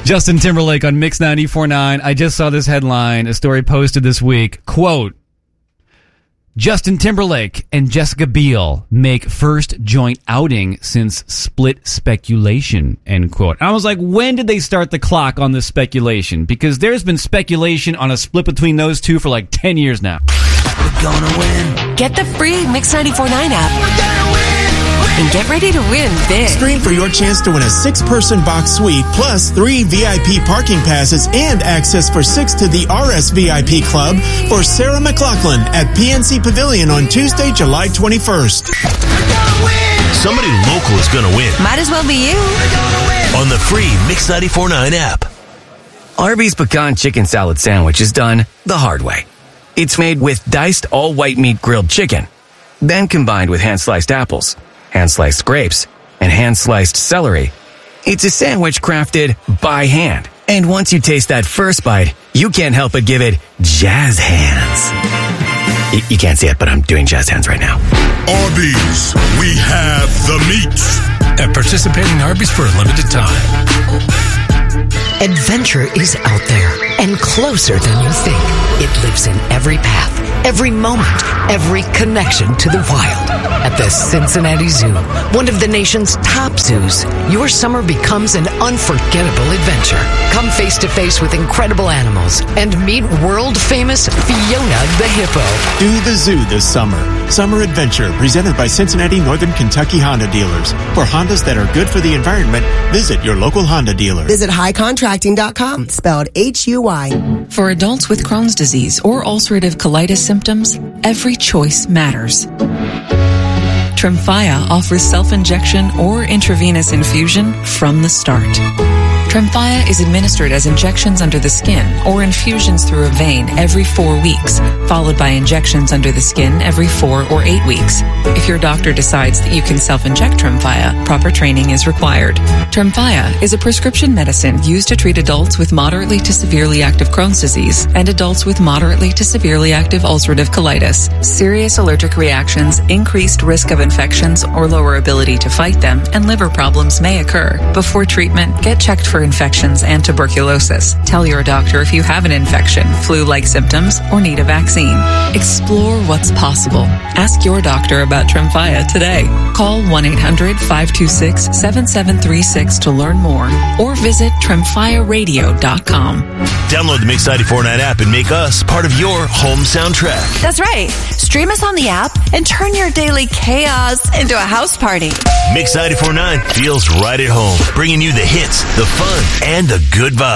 Justin Timberlake on Mix 94.9. I just saw this headline, a story posted this week. Quote, Justin Timberlake and Jessica Biel make first joint outing since split speculation, end quote. I was like, when did they start the clock on this speculation? Because there's been speculation on a split between those two for like 10 years now. We're gonna win. Get the free Mix 94.9 app. We're gonna win. And get ready to win big. Stream for your chance to win a 6-person box suite plus 3 VIP parking passes and access for 6 to the RSVIP Club for Sarah McLachlan at PNC Pavilion on Tuesday, July 21st. Somebody local is going to win. Might as well be you. On the free Mix 94.9 app. Arby's Pecan Chicken Salad Sandwich is done the hard way. It's made with diced all-white meat grilled chicken, then combined with hand-sliced apples, hand-sliced grapes, and hand-sliced celery. It's a sandwich crafted by hand. And once you taste that first bite, you can't help but give it jazz hands. You can't see it, but I'm doing jazz hands right now. Arby's, we have the meats. At participating Arby's for a limited time. Adventure is out there and closer than you think. It lives in every path, every moment, every connection to the wild. At the Cincinnati Zoo, one of the nation's top zoos, your summer becomes an unforgettable adventure. Come face to face with incredible animals and meet world-famous Fiona the hippo. Do the zoo this summer. Summer Adventure, presented by Cincinnati Northern Kentucky Honda dealers. For Hondas that are good for the environment, visit your local Honda dealer. Visit highcontracting.com, spelled H-U-Y. For adults with Crohn's disease or ulcerative colitis symptoms, every choice matters. Tremfya offers self-injection or intravenous infusion from the start. Tremfya is administered as injections under the skin or infusions through a vein every 4 weeks, followed by injections under the skin every 4 or 8 weeks. If your doctor decides that you can self-inject Tremfya, proper training is required. Tremfya is a prescription medicine used to treat adults with moderately to severely active Crohn's disease and adults with moderately to severely active ulcerative colitis. Serious allergic reactions, increased risk of infections or lower ability to fight them, and liver problems may occur. Before treatment, get checked for infections and tuberculosis. Tell your doctor if you have an infection, flu-like symptoms, or need a vaccine. Explore what's possible. Ask your doctor about Tremfya today. Call 1-800-526-7736 to learn more or visit tremfyaradio.com. Download the Mix 94.9 app and make us part of your home soundtrack. That's right. Stream us on the app and turn your daily chaos into a house party. Mix 94.9 feels right at home, bringing you the hits, the fun, and the good vibes.